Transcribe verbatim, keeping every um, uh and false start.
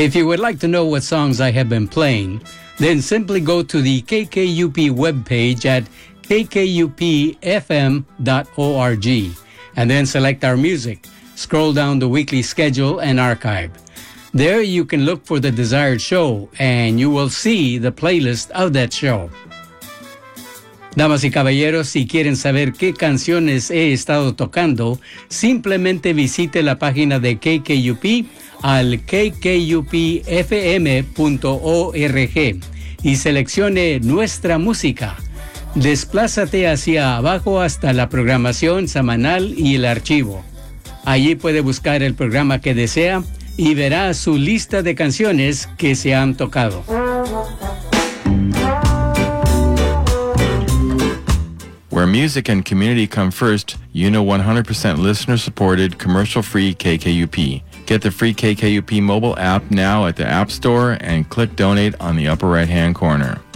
If you would like to know what songs I have been playing, then simply go to the K K U P webpage at k k u p f m dot org and then select our music. Scroll down the weekly schedule and archive. There you can look for the desired show and you will see the playlist of that show. Damas y caballeros, si quieren saber qué canciones he estado tocando, simplemente visite la página de K K U P al k k u p f m punto org y seleccione nuestra música. Desplázate hacia abajo hasta la programación semanal y el archivo. Allí puede buscar el programa que desea y verá su lista de canciones que se han tocado. Where music and community come first, you know one hundred percent listener-supported, commercial-free K K U P. Get the free K K U P mobile app now at the App Store and click Donate on the upper right-hand corner.